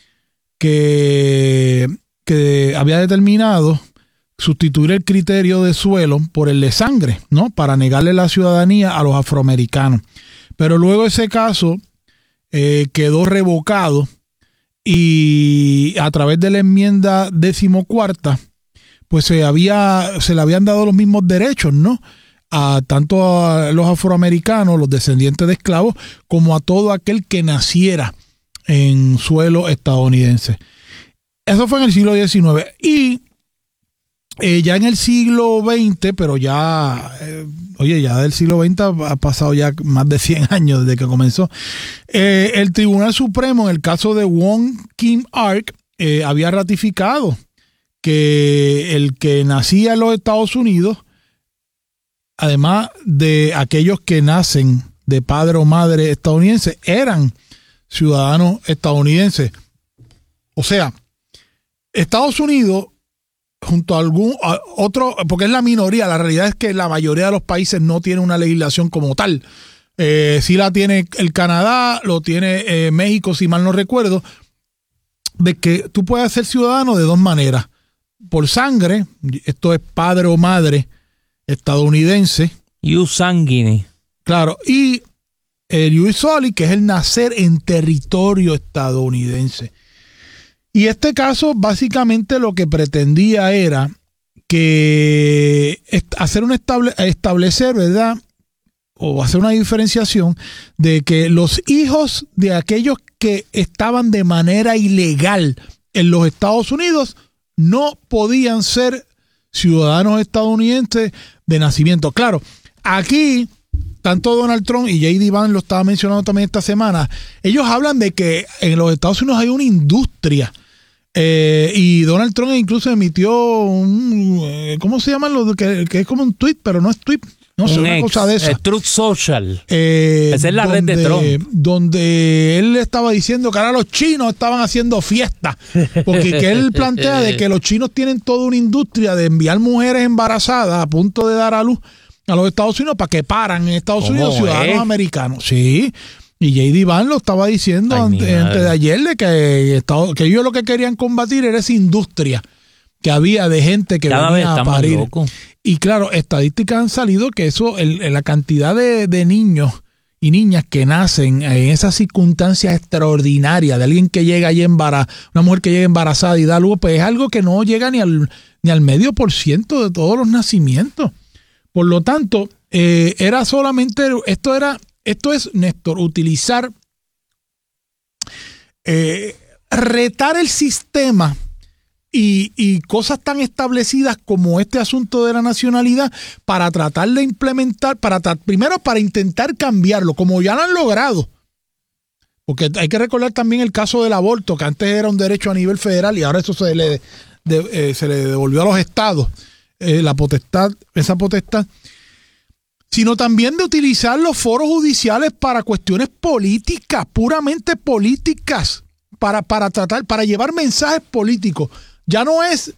Que había determinado sustituir el criterio de suelo por el de sangre, ¿no? Para negarle la ciudadanía a los afroamericanos. Pero luego ese caso quedó revocado y a través de la enmienda 14ª, pues se le habían dado los mismos derechos, ¿no? Tanto a los afroamericanos, los descendientes de esclavos, como a todo aquel que naciera en suelo estadounidense. Eso fue en el siglo XIX. Y ya en el siglo XX, pero ya del siglo XX ha pasado ya más de 100 años desde que comenzó, el Tribunal Supremo, en el caso de Wong Kim Ark, había ratificado que el que nacía en los Estados Unidos, además de aquellos que nacen de padre o madre estadounidense, eran ciudadanos estadounidenses. O sea, Estados Unidos, junto a algún otro, porque es la minoría, la realidad es que la mayoría de los países no tiene una legislación como tal. Sí la tiene el Canadá, lo tiene México, si mal no recuerdo, de que tú puedes ser ciudadano de dos maneras. Por sangre, esto es padre o madre estadounidense. Ius sanguine. Claro, y el ius soli, que es el nacer en territorio estadounidense. Y este caso básicamente lo que pretendía era que establecer, ¿verdad? O hacer una diferenciación de que los hijos de aquellos que estaban de manera ilegal en los Estados Unidos no podían ser ciudadanos estadounidenses de nacimiento. Claro, aquí tanto Donald Trump y J.D. Vance lo estaba mencionando también esta semana, ellos hablan de que en los Estados Unidos hay una industria. Y Donald Trump incluso emitió ¿cómo se llama? Que es como un tweet, pero no es tweet. No sé, una cosa de esa. Truth Social. Esa es la red de Trump. Donde él estaba diciendo que ahora los chinos estaban haciendo fiesta. Porque que él plantea de que los chinos tienen toda una industria de enviar mujeres embarazadas a punto de dar a luz a los Estados Unidos para que paran en Estados Unidos ciudadanos americanos. Sí. Y J.D. Vance lo estaba diciendo antes de ayer de que ellos lo que querían combatir era esa industria que había de gente que venía a parir. Y claro, estadísticas han salido que eso, la cantidad de niños y niñas que nacen en esas circunstancias extraordinarias, de alguien que llega ahí embarazada, una mujer que llega embarazada y da luz, pues es algo que no llega ni al 0,5% de todos los nacimientos. Por lo tanto, era solamente, esto es, Néstor, utilizar, retar el sistema y cosas tan establecidas como este asunto de la nacionalidad para tratar de implementar, primero para intentar cambiarlo, como ya lo han logrado Porque hay que recordar también el caso del aborto, que antes era un derecho a nivel federal y ahora eso se le devolvió a los estados, esa potestad, sino también de utilizar los foros judiciales para cuestiones políticas, puramente políticas, para llevar mensajes políticos. Ya no es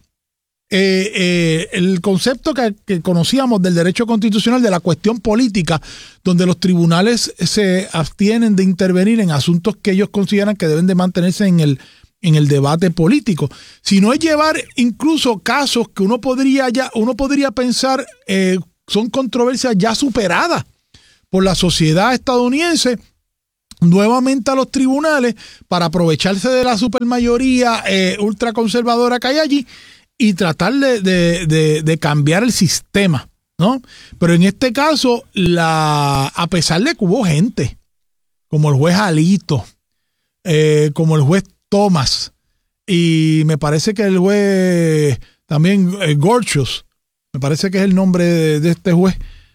el concepto que conocíamos del derecho constitucional de la cuestión política, donde los tribunales se abstienen de intervenir en asuntos que ellos consideran que deben de mantenerse en el debate político, sino es llevar incluso casos que uno podría pensar son controversias ya superadas por la sociedad estadounidense, nuevamente a los tribunales para aprovecharse de la supermayoría ultraconservadora que hay allí y tratar de cambiar el sistema, ¿no? Pero en este caso, a pesar de que hubo gente, como el juez Alito, como el juez Thomas, y me parece que el juez también Gorsuch, me parece que es el nombre de este juez,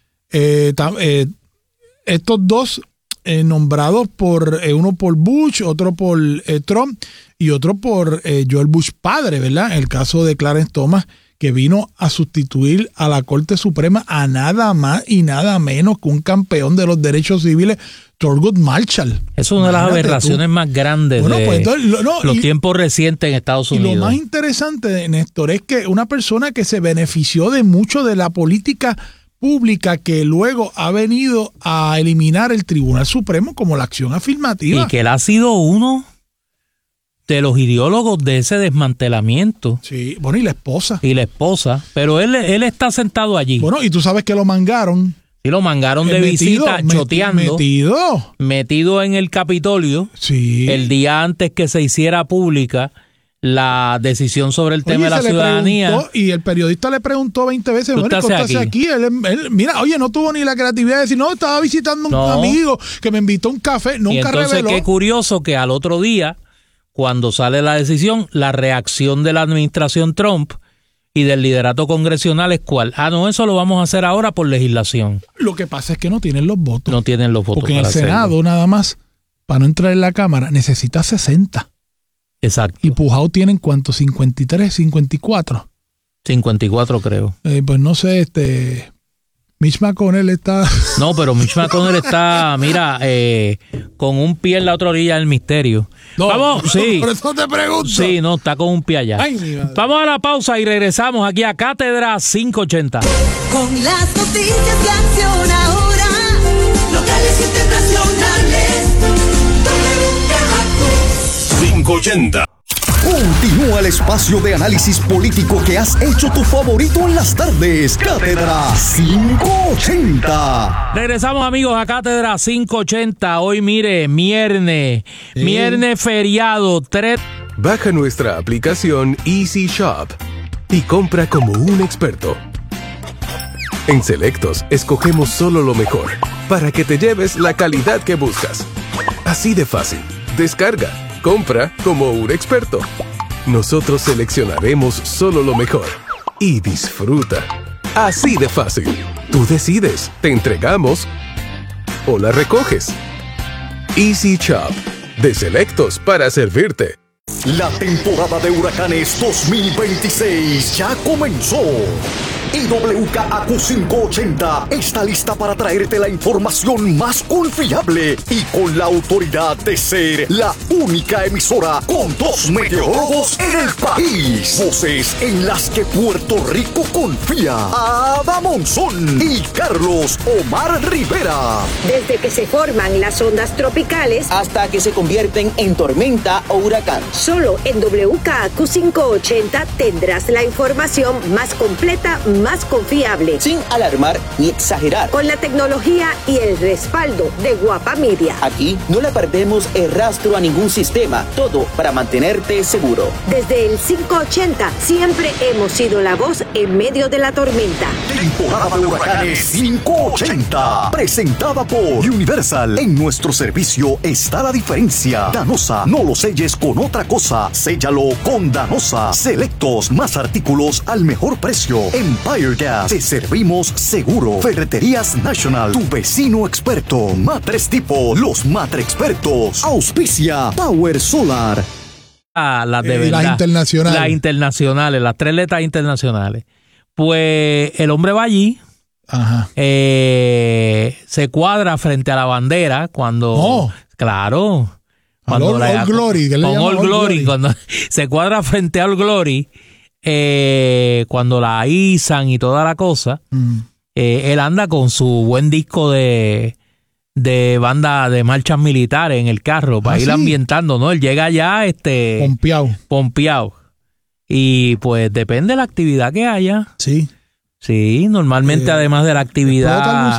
estos dos nombrados por uno por Bush, otro por Trump y otro por Joel Bush padre, ¿verdad? El caso de Clarence Thomas, que vino a sustituir a la Corte Suprema a nada más y nada menos que un campeón de los derechos civiles, Thurgood Marshall. Es una de las aberraciones más grandes los tiempos recientes en Estados Unidos. Y lo más interesante, Néstor, es que una persona que se benefició de mucho de la política pública que luego ha venido a eliminar el Tribunal Supremo como la acción afirmativa. Y que él ha sido uno de los ideólogos de ese desmantelamiento. Sí, bueno, y la esposa. Pero él está sentado allí. Bueno, y tú sabes que lo mangaron. Sí, lo mangaron de visita, choteando. Metido en el Capitolio. Sí. El día antes que se hiciera pública la decisión sobre el tema de la ciudadanía. Y el periodista le preguntó 20 veces, bueno, ¿qué estás aquí? Él, mira, oye, no tuvo ni la creatividad de decir, no, estaba visitando un amigo que me invitó a un café, nunca y entonces, reveló. Qué curioso que al otro día, cuando sale la decisión, la reacción de la administración Trump y del liderato congresional es ¿cuál? No, eso lo vamos a hacer ahora por legislación. Lo que pasa es que no tienen los votos. No tienen los votos. Porque en el Senado, nada más, para no entrar en la Cámara, necesita 60. Exacto. Y Pujao tienen ¿cuántos? 53, 54. 54 creo. Pues no sé, Mitch McConnell está... No, pero Mitch McConnell está, mira, con un pie en la otra orilla del misterio. No, vamos, sí. Por eso te pregunto. Sí, no, está con un pie allá. Ay, mi madre. Vamos a la pausa y regresamos aquí a Cátedra 580. Con las noticias de Acción Ahora, locales e internacionales, WKAQ 580. Continúa el espacio de análisis político que has hecho tu favorito en las tardes. Cátedra 580. Regresamos, amigos, a Cátedra 580. Hoy, mire, viernes feriado, 3. Baja nuestra aplicación Easy Shop y compra como un experto. En Selectos, escogemos solo lo mejor para que te lleves la calidad que buscas. Así de fácil. Descarga, compra como un experto. Nosotros seleccionaremos solo lo mejor y disfruta. Así de fácil. Tú decides, te entregamos o la recoges. Easy Shop, de Selectos para servirte. La temporada de huracanes 2026 ya comenzó. Y WKAQ 580 está lista para traerte la información más confiable y con la autoridad de ser la única emisora con 2 meteorólogos en el país. Voces en las que Puerto Rico confía. Ada Monzón y Carlos Omar Rivera. Desde que se forman las ondas tropicales hasta que se convierten en tormenta o huracán. Solo en WKAQ 580 tendrás la información más completa, más confiable, sin alarmar ni exagerar, con la tecnología y el respaldo de Guapa Media. Aquí no le perdemos el rastro a ningún sistema, todo para mantenerte seguro. Desde el 580 siempre hemos sido la voz en medio de la tormenta. Temporada de huracanes 580, presentada por Universal. En nuestro servicio está la diferencia. Danosa, no lo selles con otra cosa, séllalo con Danosa. Selectos, más artículos al mejor precio. En Firegas, te servimos seguro. Ferreterías National, tu vecino experto. Matres Tipo, los Matre Expertos. Auspicia Power Solar. Las de verdad. Las internacionales. Las internacionales, las 3 letras internacionales. Pues el hombre va allí. Ajá. Se cuadra frente a la bandera cuando... Claro. Cuando All Glory. Con All Glory. Cuando se cuadra frente a All Glory, cuando la izan y toda la cosa, él anda con su buen disco de banda de marchas militares en el carro para ir ambientando, ¿no? Él llega ya pompeado. Y pues depende de la actividad que haya. Sí, normalmente además de la actividad...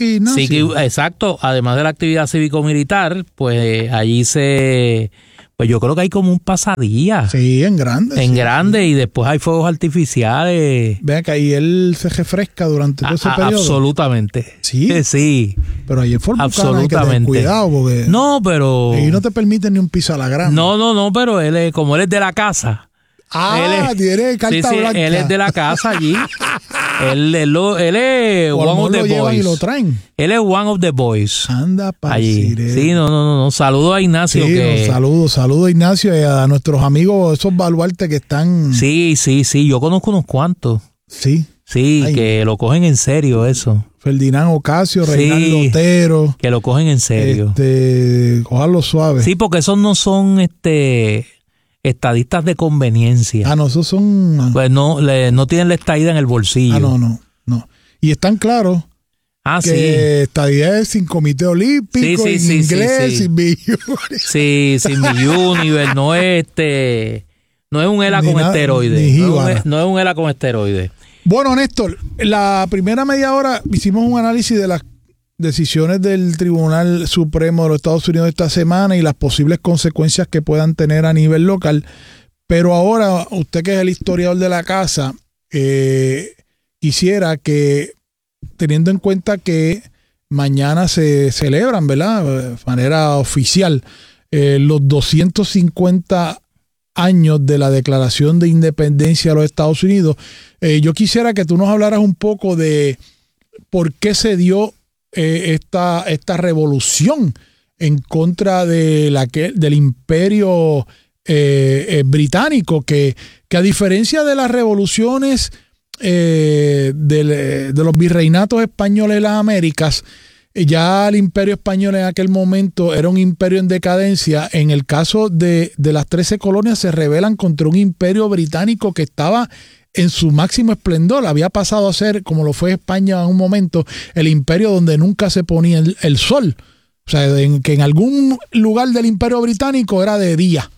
exacto, además de la actividad cívico-militar, pues allí pues yo creo que hay como un pasadía. Sí, en grande. En grande, y después hay fuegos artificiales. Vean que ahí él se refresca durante todo ese periodo. Absolutamente. Sí. Pero ahí en Fort Buchanan hay que tener cuidado porque... No, pero... Ahí no te permiten ni un piso a la grama. No, pero como él es de la casa... tiene carta blanca. Él es de la casa allí. él es one of the boys. Y lo traen. Él es one of the boys. Anda para allí. Sí, no. Saludo a Ignacio. Saludo a Ignacio y a nuestros amigos, esos baluartes que están. Sí. Yo conozco unos cuantos. Sí. Que lo cogen en serio eso. Ferdinand Ocasio, Reinaldo Otero. Que lo cogen en serio. Cojarlo suave. Sí, porque esos no son estadistas de conveniencia. No, esos son... Pues no tienen la estadía en el bolsillo. No. Y están claros que estadía es sin comité olímpico, sin inglés, sin Universe. Sí, sin Universe, no es un ELA con esteroides. No es un ELA con esteroides. Bueno, Néstor, la primera media hora hicimos un análisis de las decisiones del Tribunal Supremo de los Estados Unidos esta semana y las posibles consecuencias que puedan tener a nivel local. Pero ahora, usted que es el historiador de la casa, quisiera que, teniendo en cuenta que mañana se celebran, ¿verdad?, de manera oficial, los 250 años de la Declaración de Independencia de los Estados Unidos, yo quisiera que tú nos hablaras un poco de por qué se dio esta revolución en contra del imperio británico, que a diferencia de las revoluciones de los virreinatos españoles de las Américas, ya el imperio español en aquel momento era un imperio en decadencia. En el caso de las 13 colonias se rebelan contra un imperio británico que estaba en su máximo esplendor. Había pasado a ser, como lo fue España en un momento, el imperio donde nunca se ponía el sol. O sea, que en algún lugar del imperio británico era de día.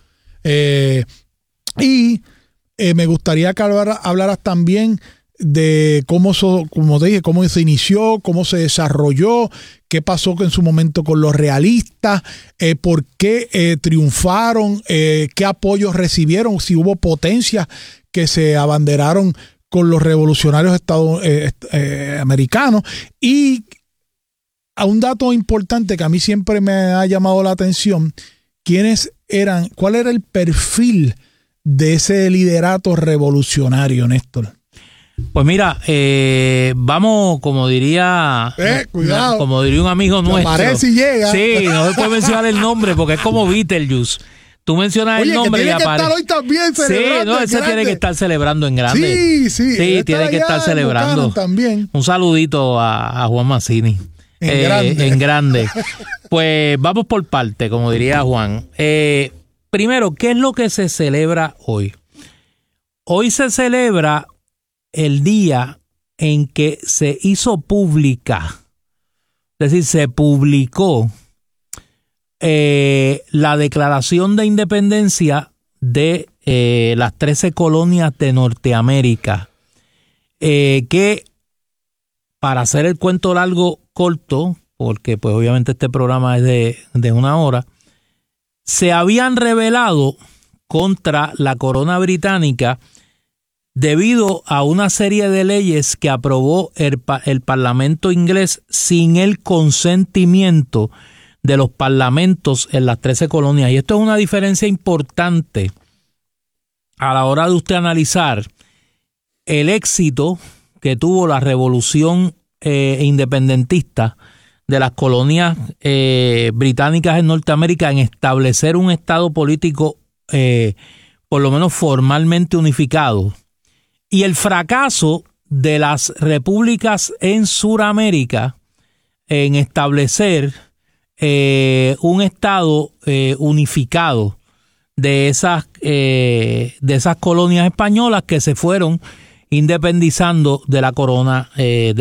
Me gustaría que hablaras también de cómo se inició, cómo se desarrolló, qué pasó en su momento con los realistas, por qué triunfaron, qué apoyos recibieron, si hubo potencias que se abanderaron con los revolucionarios americanos. Y a un dato importante que a mí siempre me ha llamado la atención, ¿cuál era el perfil de ese liderato revolucionario, Néstor? Pues mira, vamos, como diría un amigo nuestro. Aparece y llega. Sí, no se puede mencionar el nombre porque es como Beetlejuice. Tú mencionas el nombre y aparece. Hoy también celebrando. Sí, ese tiene que estar celebrando en grande. Sí, tiene que estar celebrando. También. Un saludito a Juan Mazzini. En grande. Pues vamos por parte, como diría Juan. Primero, ¿qué es lo que se celebra hoy? Hoy se celebra el día en que se hizo pública, es decir, se publicó la Declaración de Independencia de las 13 colonias de Norteamérica, que, para hacer el cuento largo corto, porque pues obviamente este programa es de una hora, se habían rebelado contra la corona británica debido a una serie de leyes que aprobó el Parlamento inglés sin el consentimiento de los parlamentos en las 13 colonias. Y esto es una diferencia importante a la hora de usted analizar el éxito que tuvo la revolución independentista de las colonias británicas en Norteamérica en establecer un estado político por lo menos formalmente unificado, y el fracaso de las repúblicas en Suramérica en establecer un estado unificado de esas colonias españolas que se fueron independizando de la corona.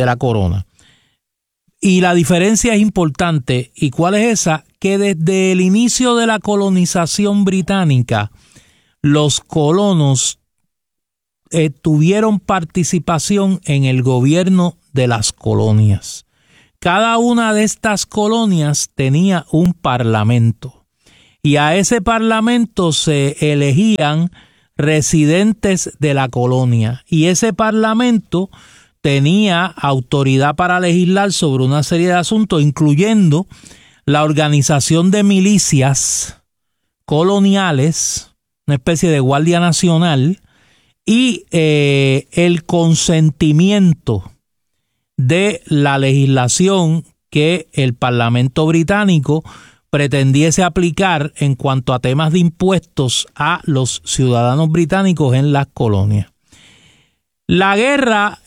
Y la diferencia es importante. ¿Y cuál es esa? Que desde el inicio de la colonización británica, los colonos tuvieron participación en el gobierno de las colonias. Cada una de estas colonias tenía un parlamento, y a ese parlamento se elegían residentes de la colonia, y ese parlamento tenía autoridad para legislar sobre una serie de asuntos, incluyendo la organización de milicias coloniales, una especie de guardia nacional, y el consentimiento de la legislación que el Parlamento británico pretendiese aplicar en cuanto a temas de impuestos a los ciudadanos británicos en las colonias. La guerra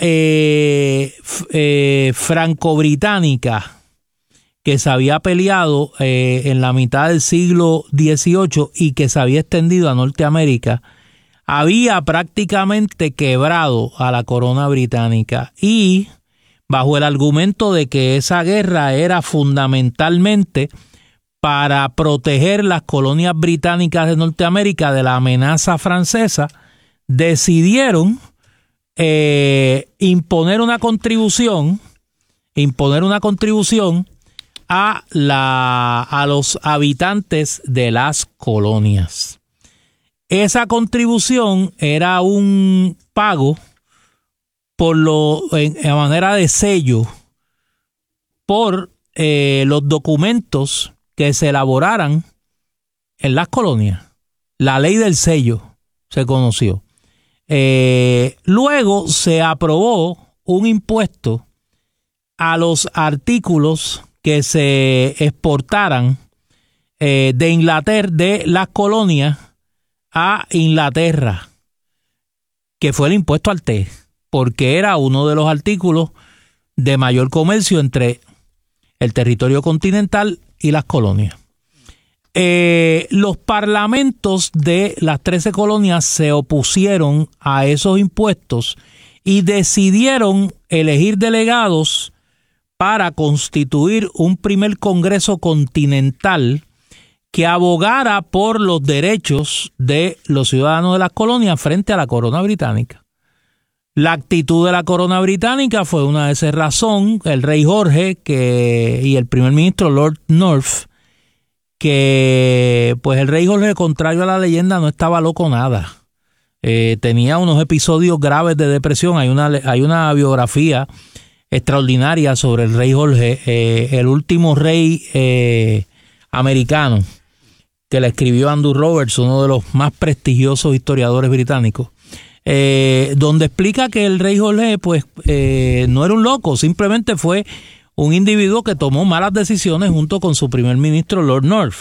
franco-británica que se había peleado en la mitad del siglo XVIII y que se había extendido a Norteamérica había prácticamente quebrado a la corona británica, y bajo el argumento de que esa guerra era fundamentalmente para proteger las colonias británicas de Norteamérica de la amenaza francesa, decidieron imponer una contribución a los habitantes de las colonias. Esa contribución era un pago en manera de sello por los documentos que se elaboraran en las colonias. La ley del sello se conoció. Luego se aprobó un impuesto a los artículos que se exportaran de Inglaterra, de las colonias a Inglaterra, que fue el impuesto al té, porque era uno de los artículos de mayor comercio entre el territorio continental y las colonias. Los parlamentos de las 13 colonias se opusieron a esos impuestos y decidieron elegir delegados para constituir un primer Congreso Continental que abogara por los derechos de los ciudadanos de las colonias frente a la corona británica. La actitud de la corona británica fue una de esas razones. El rey Jorge y el primer ministro Lord North, que pues el rey Jorge, contrario a la leyenda, no estaba loco nada. Tenía unos episodios graves de depresión. Hay una biografía extraordinaria sobre el rey Jorge, el último rey americano, que le escribió Andrew Roberts, uno de los más prestigiosos historiadores británicos, donde explica que el rey Jorge pues no era un loco, simplemente fue un individuo que tomó malas decisiones junto con su primer ministro Lord North.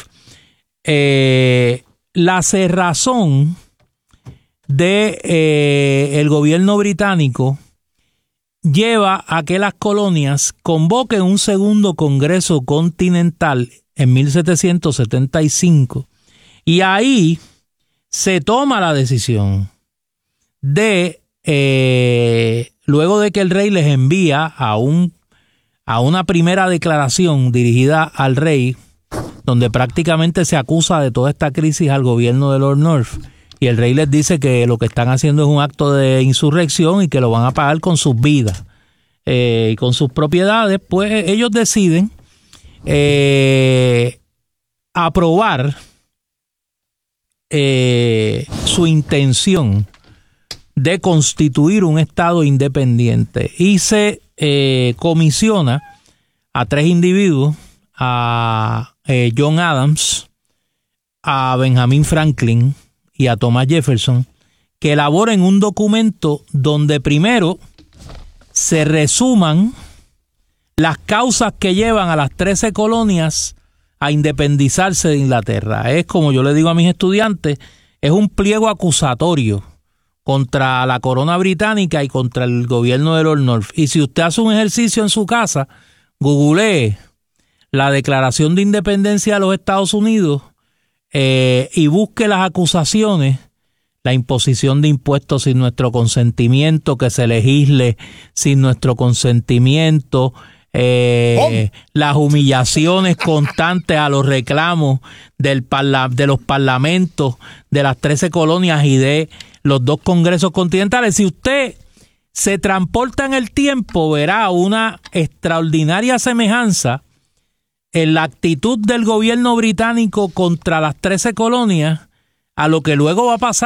La cerrazón de el gobierno británico lleva a que las colonias convoquen un segundo Congreso Continental en 1775, y ahí se toma la decisión de, luego de que el rey les envía a una primera declaración dirigida al rey, donde prácticamente se acusa de toda esta crisis al gobierno de Lord North, y el rey les dice que lo que están haciendo es un acto de insurrección y que lo van a pagar con sus vidas y con sus propiedades, pues ellos deciden aprobar su intención de constituir un estado independiente, y se comisiona a 3 individuos, a John Adams, a Benjamin Franklin y a Thomas Jefferson, que elaboren un documento donde primero se resuman las causas que llevan a las 13 colonias a independizarse de Inglaterra. Es, como yo le digo a mis estudiantes, es un pliego acusatorio contra la corona británica y contra el gobierno de Lord North. Y si usted hace un ejercicio en su casa, googlee la Declaración de Independencia de los Estados Unidos y busque las acusaciones, la imposición de impuestos sin nuestro consentimiento, que se legisle sin nuestro consentimiento, las humillaciones constantes a los reclamos de los parlamentos de las 13 colonias y de los 2 congresos continentales. Si usted se transporta en el tiempo, verá una extraordinaria semejanza en la actitud del gobierno británico contra las 13 colonias a lo que luego va a pasar